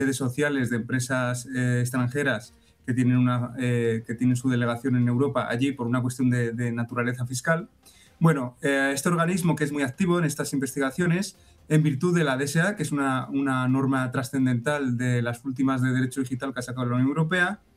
redes sociales de empresas extranjeras que tienen su delegación en Europa allí por una cuestión de naturaleza fiscal. Bueno, este organismo, que es muy activo en estas investigaciones, en virtud de la DSA, que es una norma trascendental de las últimas de derecho digital que ha sacado la Unión Europea,